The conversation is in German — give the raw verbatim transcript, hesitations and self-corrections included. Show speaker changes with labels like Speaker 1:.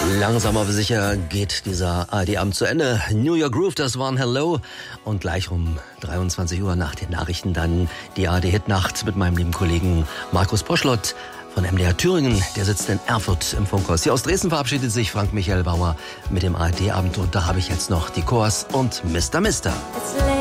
Speaker 1: Langsam aber sicher geht dieser A R D-Abend zu Ende. New York Groove, das war ein Hello. Und gleich um dreiundzwanzig Uhr nach den Nachrichten dann die A R D-Hitnacht mit meinem lieben Kollegen Markus Poschlott von M D R Thüringen. Der sitzt in Erfurt im Funkhaus. Hier aus Dresden verabschiedet sich Frank Michael Bauer mit dem A R D-Abend. Und da habe ich jetzt noch die Chors und Mister Mister.